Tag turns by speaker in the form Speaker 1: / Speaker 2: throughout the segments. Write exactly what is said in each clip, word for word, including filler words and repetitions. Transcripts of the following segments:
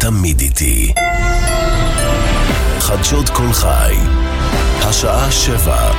Speaker 1: תמיד איתי. חדשות כל חי, השעה שבע.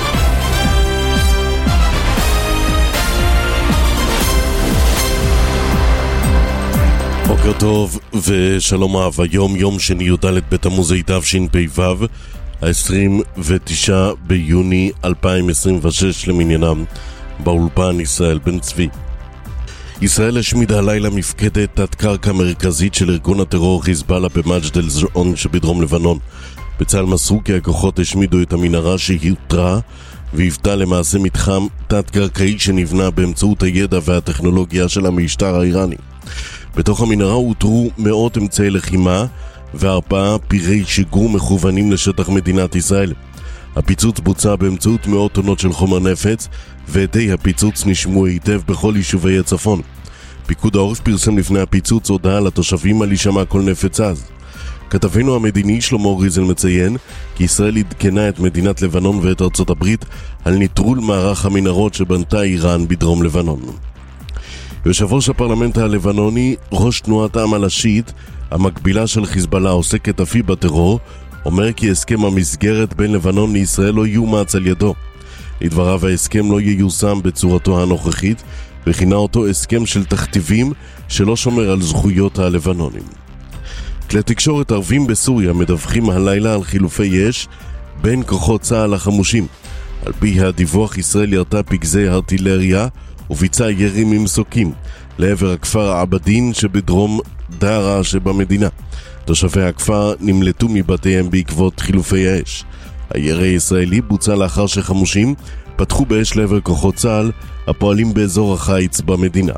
Speaker 1: בוקר טוב ושלום אהב. היום יום שני י"ד בתמוז תשפ"ו, ה-עשרים ותשעה ביוני אלפיים עשרים ושש למניינם. באולפן ישראל בן צבי. ישראל השמידה הלילה מפקדת תת קרקע מרכזית של ארגון הטרור חיזבאללה במג'ד אל-זרעון שבדרום לבנון. בצה"ל מסרו כי הכוחות השמידו את המנהרה שהותרה והיוותה למעשה מתחם תת קרקעי שנבנה באמצעות הידע והטכנולוגיה של המשטר האיראני. בתוך המנהרה הותרו מאות אמצעי לחימה וארבעה פירי שיגור מכוונים לשטח מדינת ישראל. הפיצוץ בוצע באמצעות מאות טונות של חומר נפץ, ועדי הפיצוץ נשמעו היטב בכל יישובי הצפון. פיקוד העורף פרסם לפני הפיצוץ הודעה לתושבים על הישמע כל נפץ עז. כתבנו המדיני שלמה ריזל מציין כי ישראל עדכנה את מדינת לבנון ואת ארצות הברית על ניטרול מערך המנהרות שבנתה איראן בדרום לבנון. יושב ראש הפרלמנט הלבנוני, ראש תנועת העם השיעית, המקבילה של חיזבאללה עוסקת אף היא בטרור, אומר כי הסכם המסגרת בין לבנון לישראל לא יומץ על ידו. לדבריו ההסכם לא ייושם בצורתו הנוכחית, וכינה אותו הסכם של תכתיבים שלא שומר על זכויות הלבנונים. כלי תקשורת ערבים בסוריה מדווחים הלילה על חילופי אש בין כוחות צה"ל החמושים. על פי הדיווח, ישראל ירתה פגזי ארטילריה וביצעה ירי ממסוקים לעבר הכפר עבדין שבדרום דארה שבמדינה. תושבי הכפר נמלטו מבתיהם בעקבות חילופי האש. הירי הישראלי בוצע לאחר שחמושים פתחו באש לעבר כוחות צה"ל הפועלים באזור החיץ במדינה.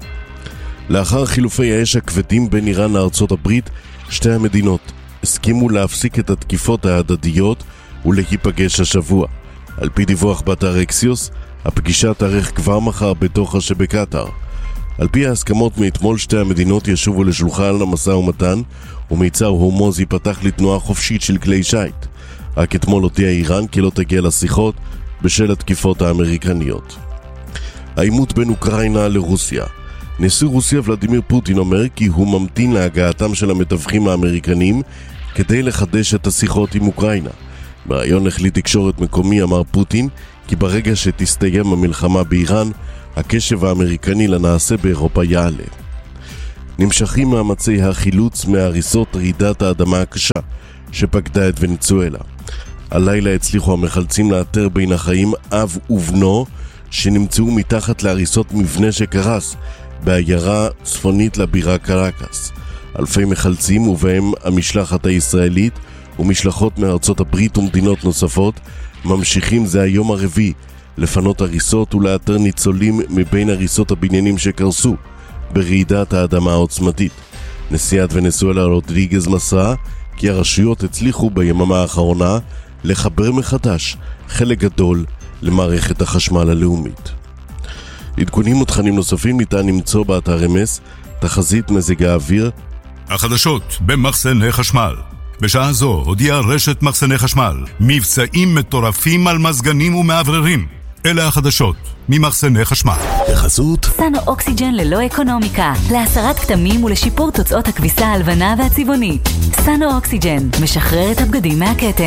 Speaker 1: לאחר חילופי האש הכבדים בין איראן לארצות הברית, שתי המדינות הסכימו להפסיק את התקיפות ההדדיות ולהיפגש השבוע. על פי דיווח באתר אקסיוס, הפגישה תארך כבר מחר בתוך שבקטר. על פי ההסכמות מאתמול, שתי המדינות ישובו לשולחן המשא ומתן, ומיצר הורמוז ייפתח לתנועה חופשית של כלי שייט. רק אתמול הודיעה איראן כי לא תגיע לשיחות בשל התקיפות האמריקניות. העימות בין אוקראינה לרוסיה. נשיא רוסיה ולדימיר פוטין אומר כי הוא ממתין להגעתם של המתווכים האמריקנים כדי לחדש את השיחות עם אוקראינה. בראיון לכלי תקשורת מקומי אמר פוטין כי ברגע שתסתיים המלחמה באיראן, הקשב האמריקני לנעשה באירופה יעלה. נמשכים מאמצי החילוץ מהריסות רעידת האדמה הקשה שפקדה את ונצואלה. הלילה הצליחו המחלצים לאתר בין החיים אב ובנו שנמצאו מתחת להריסות מבנה שקרס בעיירה צפונית לבירה קרקס. אלפי מחלצים ובהם המשלחת הישראלית ומשלחות מארצות הברית ומדינות נוספות ממשיכים זה היום הרביעי לפנות הריסות ולאתר ניצולים מבין הריסות הבניינים שקרסו ברעידת האדמה העוצמתית. נשיאת ונצואלה רודריגז מסרה כי הרשויות הצליחו ביממה האחרונה לחבר מחדש חלק גדול למערכת החשמל הלאומית. עדכונים ותכנים נוספים ניתן למצוא באתר אמס, תחזית מזג האוויר.
Speaker 2: החדשות במחסני חשמל. בשעה זו הודיעה רשת מחסני חשמל מבצעים מטורפים על מזגנים ומעבררים. אלה החדשות ממחסני חשמל.
Speaker 1: בחסות
Speaker 3: סנו אוקסיג'ן ללא אקונומיקה, להסרת כתמים ולשיפור תוצאות הכביסה הלבנה והצבעונית. סנו אוקסיג'ן משחרר את הבגדים מהכתם.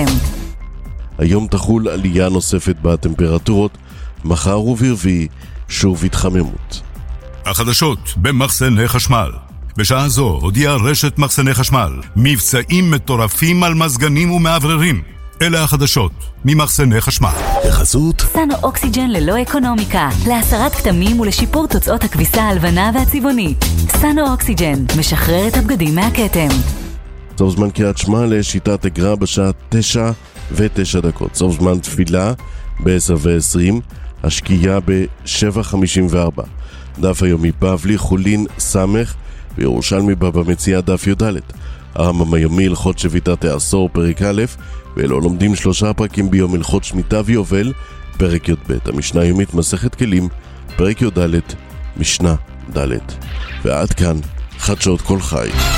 Speaker 1: היום תחול עלייה נוספת בטמפרטורות, מחר וברביעי שוב התחממות.
Speaker 2: החדשות במחסני חשמל. בשעה זו הודיעה רשת מחסני חשמל מבצעים מטורפים על מזגנים ומעבררים. אלה החדשות ממחסני חשמל.
Speaker 1: בחסות
Speaker 3: סנו אוקסיג'ן ללא אקונומיקה, להסרת כתמים ולשיפור תוצאות הכביסה הלבנה והצבעונית. סנו אוקסיג'ן משחרר את הבגדים מהכתם.
Speaker 1: סוף זמן קריאת שמע לשיטת אגרה בשעה תשע ותשע דקות. סוף זמן תפילה ב-עשר ועשרים, השקיעה ב-שבע חמישים וארבע. דף היומי בבלי חולין סמך וירושלמי בבא מציאה דף י"ד. הרמב"ם היומי הלכות שביתת העשור פרק א', ואלו לומדים שלושה פרקים ביום הלכות שמיטה ויובל פרק י"ב. המשנה היומית מסכת כלים פרק י"ד משנה ד'. ועד כאן חדשות כל חי.